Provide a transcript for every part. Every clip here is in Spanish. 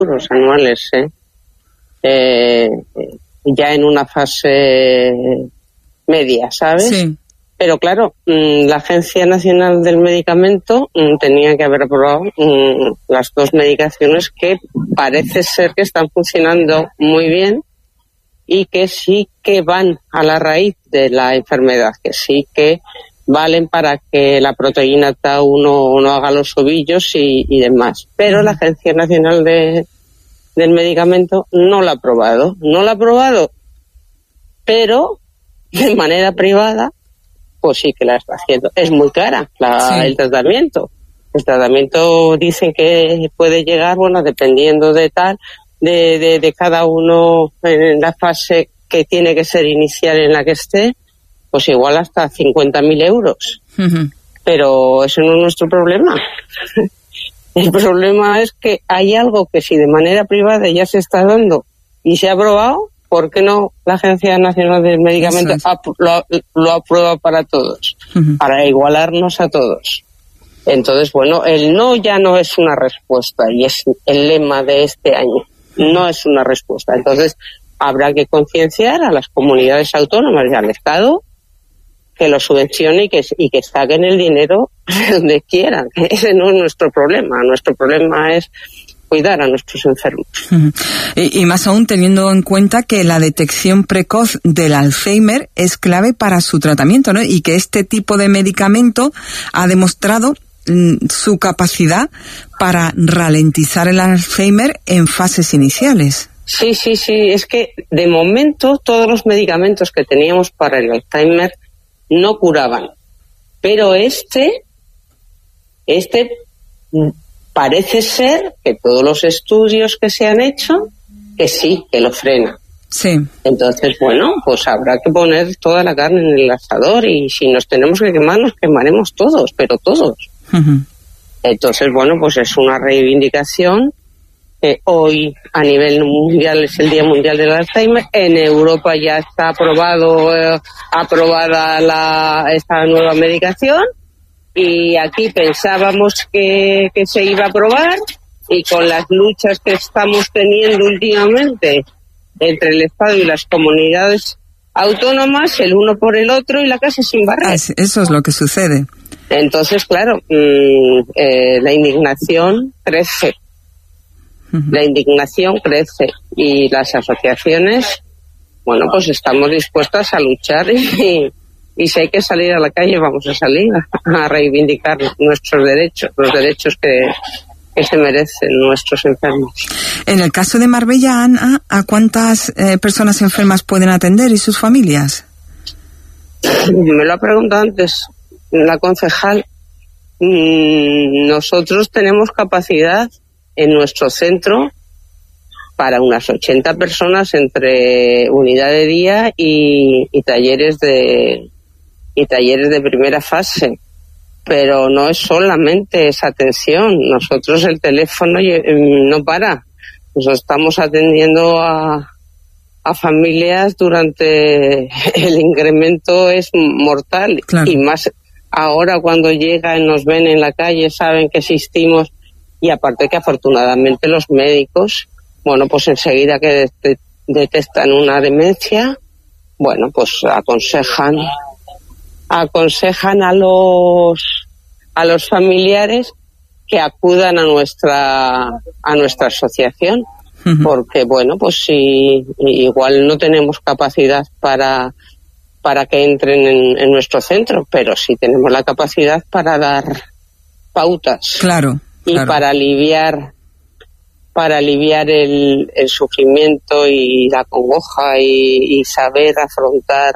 euros anuales, ya en una fase media, ¿sabes? Sí. Pero claro, la Agencia Nacional del Medicamento tenía que haber aprobado las dos medicaciones que parece ser que están funcionando muy bien y que sí que van a la raíz de la enfermedad, que sí que valen para que la proteína Tau no haga los ovillos y demás. Pero la Agencia Nacional del Medicamento no la ha aprobado. No la ha aprobado, pero de manera privada pues sí que la está haciendo. Es muy cara el tratamiento. El tratamiento dicen que puede llegar, bueno, dependiendo de cada uno en la fase que tiene que ser inicial en la que esté, pues igual hasta 50.000 euros. Uh-huh. Pero eso no es nuestro problema. El problema es que hay algo que si de manera privada ya se está dando y se ha aprobado, ¿por qué no la Agencia Nacional del Medicamento lo aprueba para todos? Uh-huh. Para igualarnos a todos. Entonces, bueno, el no ya no es una respuesta y es el lema de este año. No es una respuesta. Entonces, habrá que concienciar a las comunidades autónomas y al Estado que lo subvencione y que saquen el dinero donde quieran. Ese no es nuestro problema. Nuestro problema es cuidar a nuestros enfermos. Uh-huh. Y más aún teniendo en cuenta que la detección precoz del Alzheimer es clave para su tratamiento, ¿no? Y que este tipo de medicamento ha demostrado su capacidad para ralentizar el Alzheimer en fases iniciales. Sí, es que de momento todos los medicamentos que teníamos para el Alzheimer no curaban, pero este parece ser que todos los estudios que se han hecho que sí, que lo frena. Sí. Entonces, bueno, pues habrá que poner toda la carne en el asador y si nos tenemos que quemar, nos quemaremos todos, pero todos. Uh-huh. Entonces, bueno, pues es una reivindicación. Hoy a nivel mundial es el Día Mundial del Alzheimer. En Europa ya está aprobada esta nueva medicación y aquí pensábamos que se iba a aprobar y con las luchas que estamos teniendo últimamente entre el Estado y las comunidades autónomas, el uno por el otro y la casa sin barrer. Eso es lo que sucede. Entonces, claro, la indignación crece. La indignación crece y las asociaciones, bueno, pues estamos dispuestas a luchar y si hay que salir a la calle, vamos a salir a reivindicar nuestros derechos, los derechos que se merecen nuestros enfermos. En el caso de Marbella, Ana, ¿a cuántas personas enfermas pueden atender y sus familias? Me lo ha preguntado antes la concejal. Nosotros tenemos capacidad en nuestro centro para unas 80 personas entre unidad de día y talleres de primera fase, pero no es solamente esa atención. Nosotros el teléfono no para. Nosotros estamos atendiendo a familias durante el incremento es mortal. Claro. Y más ahora cuando llegan, nos ven en la calle, saben que existimos. Y aparte que afortunadamente los médicos, bueno, pues enseguida que detectan una demencia, bueno, pues aconsejan a los familiares que acudan a nuestra asociación, uh-huh. Porque bueno, pues si igual no tenemos capacidad para que entren en nuestro centro, pero sí tenemos la capacidad para dar pautas. Claro. Y para aliviar el sufrimiento y la congoja y saber afrontar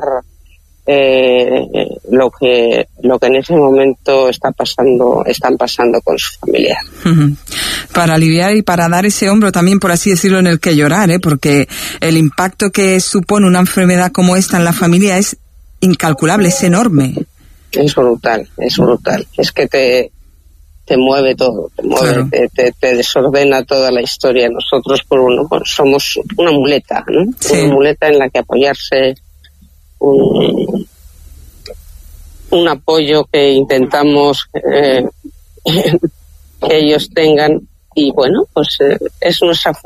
lo que en ese momento están pasando con su familia. Uh-huh. Para aliviar y para dar ese hombro también, por así decirlo, en el que llorar, porque el impacto que supone una enfermedad como esta en la familia es incalculable, es enorme. Es brutal. Es que te mueve todo, claro. te desordena toda la historia. Nosotros somos una muleta, ¿no? Sí. Una muleta en la que apoyarse, un apoyo que intentamos que ellos tengan bueno, pues es nuestra